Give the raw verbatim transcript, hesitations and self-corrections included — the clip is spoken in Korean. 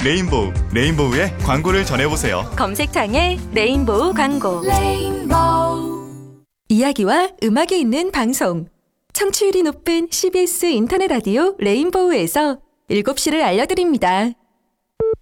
레인보우, 레인보우의 광고를 전해보세요. 검색창에 레인보우 광고. 레인보우. 이야기와 음악이 있는 방송. 청취율이 높은 씨비에스 인터넷 라디오 레인보우에서 일곱 시를 알려드립니다.